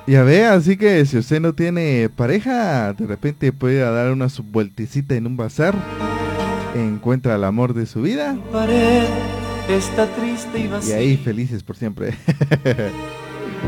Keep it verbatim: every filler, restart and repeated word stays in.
Ya ve, así que si usted no tiene pareja, de repente puede dar una subvueltecita en un bazar, encuentra el amor de su vida Pared está triste y y ahí vacía. felices por siempre.